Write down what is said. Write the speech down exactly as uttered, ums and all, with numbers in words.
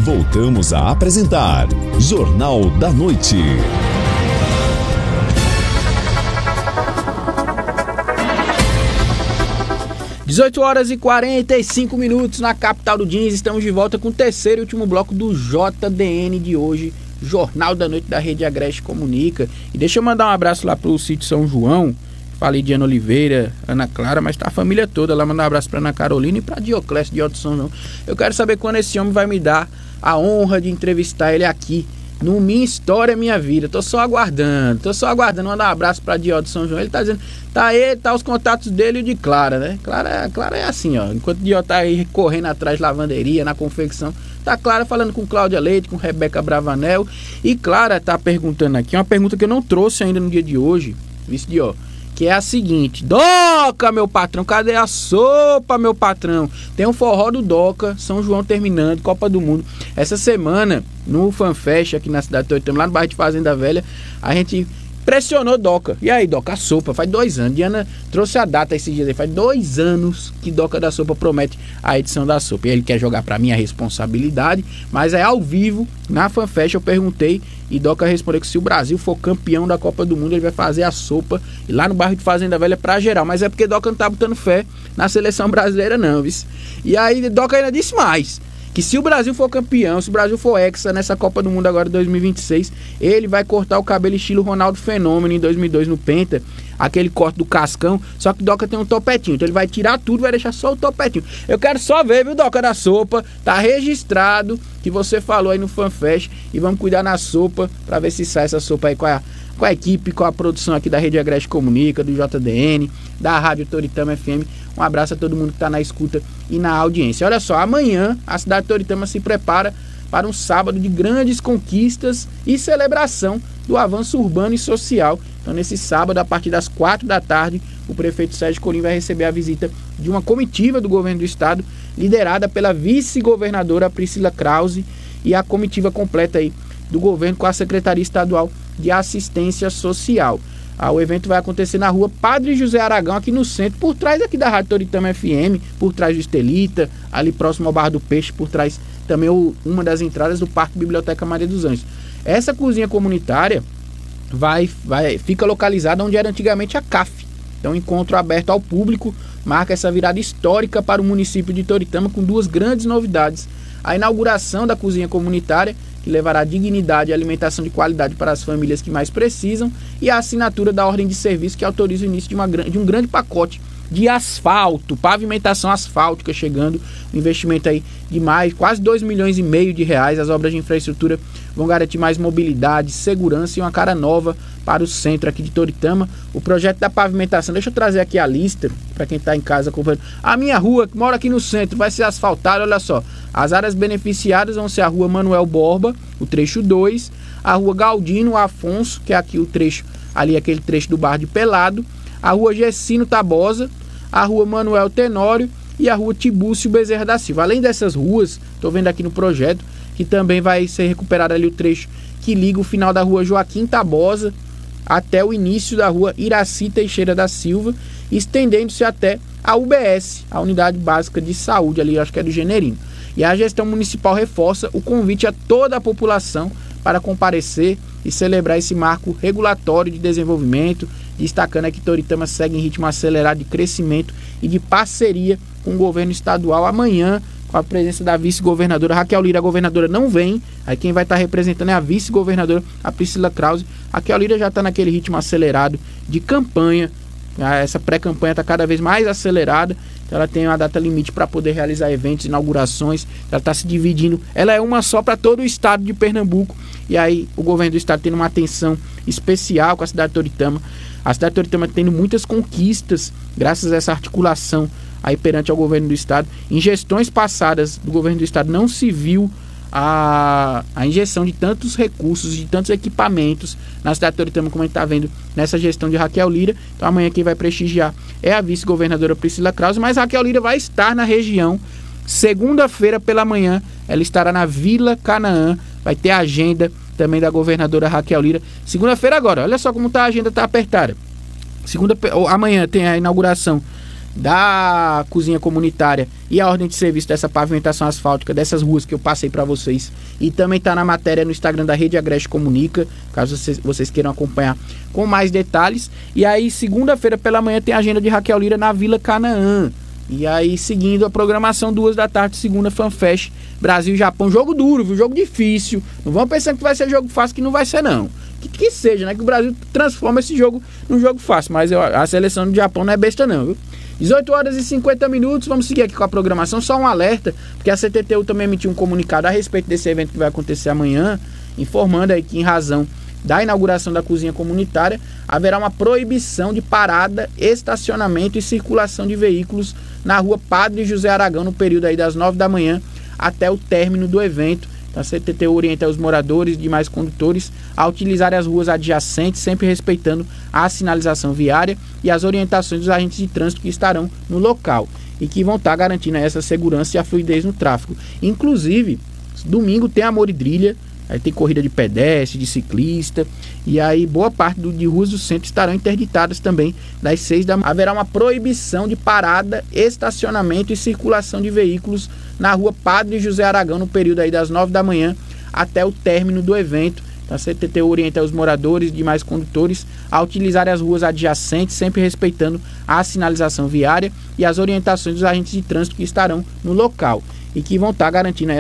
Voltamos a apresentar Jornal da Noite. dezoito horas e quarenta e cinco minutos na capital do Jeans. Estamos de volta com o terceiro e último bloco do J D N de hoje, Jornal da Noite da Rede Agreste Comunica. E deixa eu mandar um abraço lá pro sítio São João. Falei de Ana Oliveira, Ana Clara, mas tá a família toda lá. Mandar um abraço pra Ana Carolina e pra Dioclésio de Alto São João. Eu quero saber quando esse homem vai me dar a honra de entrevistar ele aqui no Minha História Minha Vida. Tô só aguardando, tô só aguardando. Mandar um abraço pra Dió de São João. Ele tá dizendo, tá ele, tá os contatos dele e o de Clara, né? Clara, Clara é assim, ó. Enquanto Dió tá aí correndo atrás de lavanderia, na confecção, tá Clara falando com Cláudia Leite, com Rebeca Bravanel. E Clara tá perguntando aqui, uma pergunta que eu não trouxe ainda no dia de hoje, vice Dió, que é a seguinte: Doca, meu patrão, cadê a sopa, meu patrão? Tem um forró do Doca, São João terminando, Copa do Mundo. Essa semana, no FanFest aqui na cidade de Toritama, lá no bairro de Fazenda Velha, a gente pressionou Doca. E aí, Doca, a sopa, faz dois anos. Diana trouxe a data esses dias aí, faz dois anos que Doca da Sopa promete a edição da sopa. E ele quer jogar pra mim a responsabilidade, mas é ao vivo, na FanFest eu perguntei, e Doca respondeu que se o Brasil for campeão da Copa do Mundo, ele vai fazer a sopa e lá no bairro de Fazenda Velha pra geral. Mas é porque Doca não tá botando fé na seleção brasileira não, viu? E aí Doca ainda disse mais, que se o Brasil for campeão, se o Brasil for hexa nessa Copa do Mundo agora de dois mil e vinte e seis, ele vai cortar o cabelo estilo Ronaldo Fenômeno em dois mil e dois no Penta, aquele corte do cascão, só que Doca tem um topetinho, então ele vai tirar tudo, vai deixar só o topetinho. Eu quero só ver, viu, Doca da Sopa, tá registrado que você falou aí no FanFest, e vamos cuidar na sopa pra ver se sai essa sopa aí com a, com a equipe, com a produção aqui da Rede Agreste Comunica, do J D N, da Rádio Toritama F M. Um abraço a todo mundo que tá na escuta e na audiência. Olha só, amanhã a cidade de Toritama se prepara para um sábado de grandes conquistas e celebração do avanço urbano e social. Então, nesse sábado, a partir das quatro da tarde, o prefeito Sérgio Colim vai receber a visita de uma comitiva do governo do estado, liderada pela vice-governadora Priscila Krause, e a comitiva completa aí do governo com a Secretaria Estadual de Assistência Social. Ah, o evento vai acontecer na rua Padre José Aragão, aqui no centro, por trás aqui da Rádio Toritama F M, por trás do Estelita, ali próximo ao Bar do Peixe, por trás também o, uma das entradas do Parque Biblioteca Maria dos Anjos. Essa cozinha comunitária vai, vai, fica localizada onde era antigamente a C A F. Então, encontro aberto ao público, marca essa virada histórica para o município de Toritama, com duas grandes novidades: a inauguração da cozinha comunitária, que levará dignidade e alimentação de qualidade para as famílias que mais precisam, e a assinatura da ordem de serviço que autoriza o início de, uma, de um grande pacote de asfalto, pavimentação asfáltica chegando, um investimento aí de mais, quase dois milhões e meio de reais. As obras de infraestrutura vão garantir mais mobilidade, segurança e uma cara nova para o centro aqui de Toritama. O projeto da pavimentação, deixa eu trazer aqui a lista para quem está em casa acompanhando. A minha rua, que mora aqui no centro, vai ser asfaltada, olha só. As áreas beneficiadas vão ser a rua Manuel Borba, o trecho dois, a rua Galdino Afonso, que é aqui o trecho, ali aquele trecho do Bar de Pelado, a rua Gessino Tabosa, a rua Manuel Tenório e a rua Tibúcio Bezerra da Silva. Além dessas ruas, estou vendo aqui no projeto, que também vai ser recuperado ali o trecho que liga o final da rua Joaquim Tabosa até o início da rua Iraci Teixeira da Silva, estendendo-se até a U B S, a Unidade Básica de Saúde, ali acho que é do Generino. E a gestão municipal reforça o convite a toda a população para comparecer e celebrar esse marco regulatório de desenvolvimento, destacando que Toritama segue em ritmo acelerado de crescimento e de parceria com o governo estadual. Amanhã, com a presença da vice-governadora Raquel Lira, a governadora não vem, aí quem vai estar representando é a vice-governadora, a Priscila Krause. A Raquel Lira já está naquele ritmo acelerado de campanha, essa pré-campanha está cada vez mais acelerada, então ela tem uma data limite para poder realizar eventos, inaugurações, ela está se dividindo, ela é uma só para todo o estado de Pernambuco, e aí o governo do estado tendo uma atenção especial com a cidade de Toritama. A cidade de Toritama tendo muitas conquistas graças a essa articulação aí perante ao governo do estado. Em gestões passadas do governo do estado não se viu a, a injeção de tantos recursos, de tantos equipamentos na cidade de Toritama como a gente está vendo nessa gestão de Raquel Lira. Então amanhã quem vai prestigiar é a vice-governadora Priscila Krause, mas Raquel Lira vai estar na região. Segunda-feira pela manhã ela estará na Vila Canaã, vai ter a agenda também da governadora Raquel Lira. Segunda-feira agora, olha só como tá a agenda, tá apertada. Segunda, amanhã tem a inauguração da cozinha comunitária e a ordem de serviço dessa pavimentação asfáltica dessas ruas que eu passei para vocês, e também está na matéria no Instagram da Rede Agreste Comunica, caso vocês, vocês queiram acompanhar com mais detalhes. E aí segunda-feira pela manhã tem a agenda de Raquel Lira na Vila Canaã, e aí seguindo a programação, duas da tarde, segunda FanFest Brasil e Japão, jogo duro, viu? Jogo difícil, não vamos pensando que vai ser jogo fácil, que não vai ser não, que, que seja, né, que o Brasil transforma esse jogo num jogo fácil, mas eu, a seleção do Japão não é besta não, viu? dezoito horas e cinquenta minutos, vamos seguir aqui com a programação. Só um alerta, porque a C T T U também emitiu um comunicado a respeito desse evento que vai acontecer amanhã, informando aí que em razão da inauguração da cozinha comunitária, haverá uma proibição de parada, estacionamento e circulação de veículos na rua Padre José Aragão no período aí das nove da manhã até o término do evento. A C T T U orienta os moradores e demais condutores a utilizarem as ruas adjacentes, sempre respeitando a sinalização viária e as orientações dos agentes de trânsito que estarão no local e que vão estar garantindo essa segurança e a fluidez no tráfego. Inclusive, domingo tem Amor e Trilha, aí tem corrida de pedestre, de ciclista, e aí boa parte do, de ruas do centro estarão interditadas também das seis da manhã. Haverá uma proibição de parada, estacionamento e circulação de veículos na rua Padre José Aragão no período aí das nove da manhã até o término do evento. Então, a C T T U orienta os moradores e demais condutores a utilizarem as ruas adjacentes, sempre respeitando a sinalização viária e as orientações dos agentes de trânsito que estarão no local e que vão estar garantindo